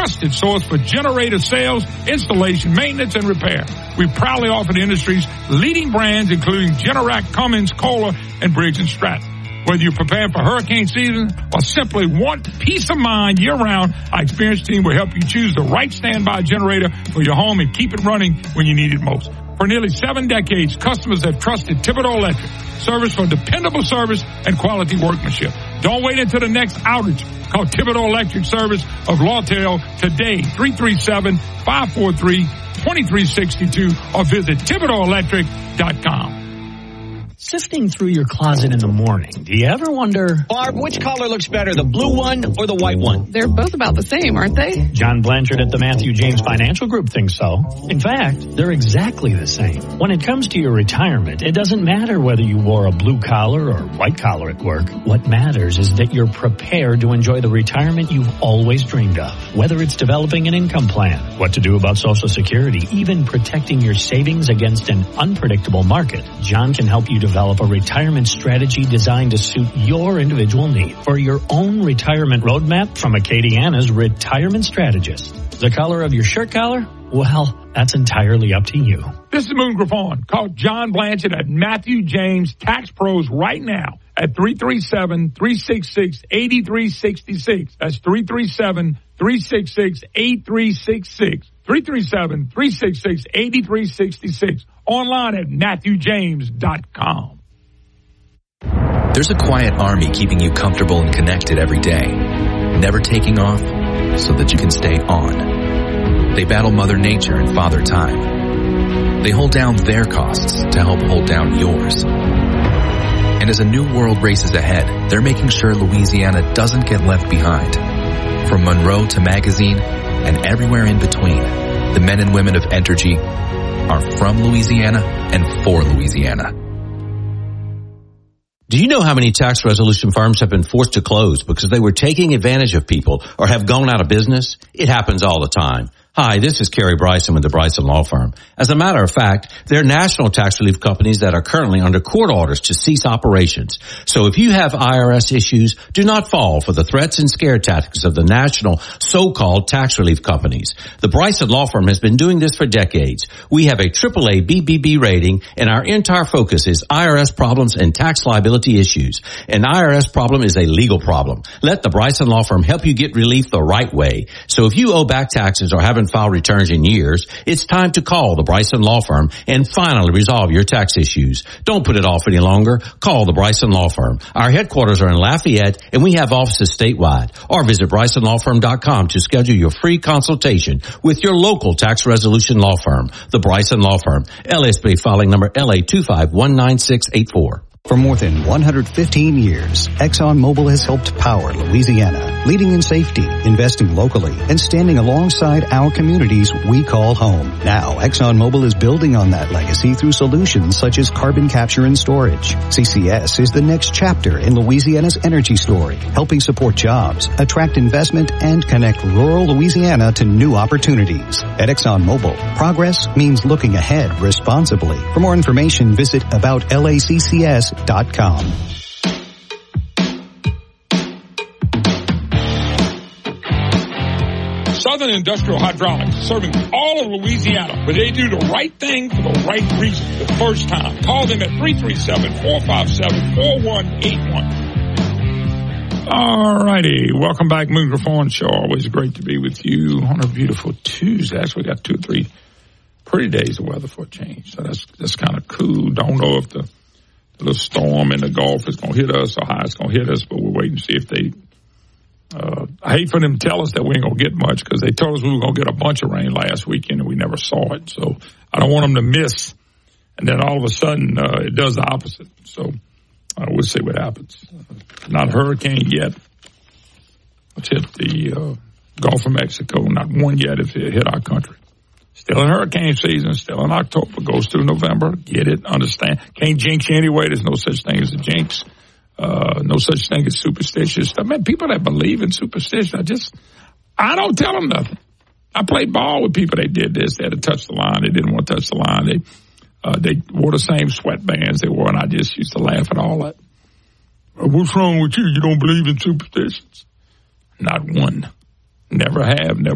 trusted source for generator sales, installation, maintenance, and repair. We proudly offer the industry's leading brands, including Generac, Cummins, Kohler, and Briggs & Stratton. Whether you're preparing for hurricane season or simply want peace of mind year-round, our experienced team will help you choose the right standby generator for your home and keep it running when you need it most. For nearly 7 decades, customers have trusted Thibodeau Electric. Service for dependable service and quality workmanship. Don't wait until the next outage. Call Thibodeau Electric Service of Lawtell today, 337-543-2362, or visit ThibodeauElectric.com. Sifting through your closet in the morning, do you ever wonder, Barb, which color looks better, the blue one or the white one? They're both about the same, aren't they? John Blanchard at the Matthew James Financial Group thinks so. In fact, they're exactly the same. When it comes to your retirement, it doesn't matter whether you wore a blue collar or white collar at work. What matters is that you're prepared to enjoy the retirement you've always dreamed of. Whether it's developing an income plan, what to do about Social Security, even protecting your savings against an unpredictable market, John can help you develop a retirement strategy designed to suit your individual need. For your own retirement roadmap from Acadiana's retirement strategist. The color of your shirt collar? Well, that's entirely up to you. This is Moon Griffon. Call John Blanchard at Matthew James Tax Pros right now at 337-366-8366. That's 337-366-8366. 337-366-8366. Online at MatthewJames.com. There's a quiet army keeping you comfortable and connected every day, never taking off so that you can stay on. They battle Mother Nature and Father Time. They hold down their costs to help hold down yours. And as a new world races ahead, they're making sure Louisiana doesn't get left behind. From Monroe to Magazine and everywhere in between, the men and women of Entergy are from Louisiana and for Louisiana. Do you know how many tax resolution firms have been forced to close because they were taking advantage of people or have gone out of business? It happens all the time. Hi, this is Kerry Bryson with the Bryson Law Firm. As a matter of fact, there are national tax relief companies that are currently under court orders to cease operations. So if you have IRS issues, do not fall for the threats and scare tactics of the national so-called tax relief companies. The Bryson Law Firm has been doing this for decades. We have a AAA BBB rating, and our entire focus is IRS problems and tax liability issues. An IRS problem is a legal problem. Let the Bryson Law Firm help you get relief the right way. So if you owe back taxes or haven't filed returns in years, it's time to call the Bryson Law Firm and finally resolve your tax issues. Don't put it off any longer. Call the Bryson Law Firm. Our headquarters are in Lafayette, and we have offices statewide. Or visit BrysonLawFirm.com to schedule your free consultation with your local tax resolution law firm. The Bryson Law Firm. LSB filing number LA2519684. For more than 115 years, ExxonMobil has helped power Louisiana, leading in safety, investing locally, and standing alongside our communities we call home. Now, ExxonMobil is building on that legacy through solutions such as carbon capture and storage. CCS is the next chapter in Louisiana's energy story, helping support jobs, attract investment, and connect rural Louisiana to new opportunities. At ExxonMobil, progress means looking ahead responsibly. For more information, visit aboutlaccs.com. Southern Industrial Hydraulics, serving all of Louisiana, where they do the right thing for the right reason the first time. Call them at 337-457-4181. All righty. Welcome back, Moon Griffon Show. Always great to be with you on a beautiful Tuesday. Actually, we got 2 or 3 pretty days of weather for a change, so that's kind of cool. Don't know if the little storm in the Gulf is going to hit us or how it's going to hit us, but we're waiting to see if they I hate for them to tell us that we ain't going to get much, because they told us we were going to get a bunch of rain last weekend and we never saw it. So I don't want them to miss, and then all of a sudden it does the opposite. So we'll see what happens. Not a hurricane yet. It's hit the Gulf of Mexico. Not one yet if it hit our country. Still in hurricane season, still in October, goes through November. Get it, understand. Can't jinx you anyway. There's no such thing as a jinx. No such thing as superstitious. I mean, people that believe in superstition, I don't tell them nothing. I played ball with people that did this. They had to touch the line. They didn't want to touch the line. They wore the same sweatbands they wore, and I just used to laugh at all that. What's wrong with you? You don't believe in superstitions? Not one. Never have, never.